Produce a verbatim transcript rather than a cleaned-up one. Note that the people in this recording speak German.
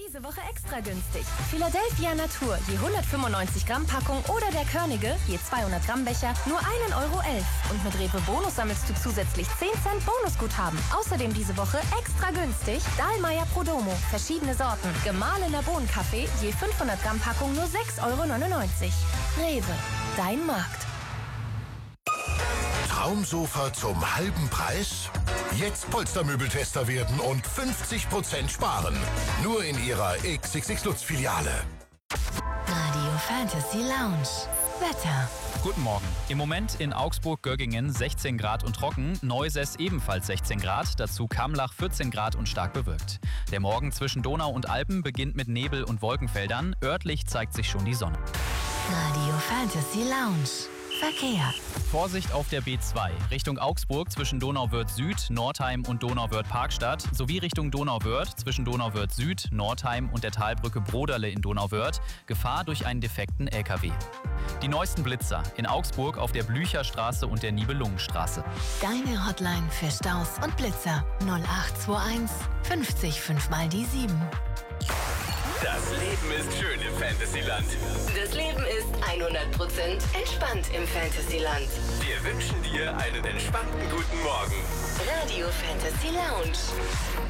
Diese Woche extra günstig. Philadelphia Natur, je hundertfünfundneunzig Gramm Packung oder der Körnige, je zweihundert Gramm Becher, nur ein Euro elf. Und mit Rewe Bonus sammelst du zusätzlich zehn Cent Bonusguthaben. Außerdem diese Woche extra günstig Dahlmeier Prodomo, verschiedene Sorten, gemahlener Bohnenkaffee, je fünfhundert Gramm Packung nur sechs Euro neunundneunzig. Rewe, dein Markt. Traumsofa zum halben Preis? Jetzt Polstermöbeltester werden und fünfzig Prozent sparen. Nur in ihrer X X X Lutz Filiale. Radio Fantasy Lounge. Wetter. Guten Morgen. Im Moment in Augsburg-Göggingen sechzehn Grad und trocken, Neusäß ebenfalls sechzehn Grad, dazu Kamlach vierzehn Grad und stark bewölkt. Der Morgen zwischen Donau und Alpen beginnt mit Nebel und Wolkenfeldern, örtlich zeigt sich schon die Sonne. Radio Fantasy Lounge. Verkehr. Vorsicht auf der B zwei, Richtung Augsburg zwischen Donauwörth Süd, Nordheim und Donauwörth Parkstadt, sowie Richtung Donauwörth zwischen Donauwörth Süd, Nordheim und der Talbrücke Broderle in Donauwörth, Gefahr durch einen defekten L K W. Die neuesten Blitzer in Augsburg auf der Blücherstraße und der Nibelungenstraße. Deine Hotline für Staus und Blitzer null acht zwei eins fünfzig fünf mal die sieben. Das Leben ist schön im Fantasyland. Das Leben ist hundert Prozent entspannt im Fantasyland. Wir wünschen dir einen entspannten guten Morgen. Radio Fantasy Lounge.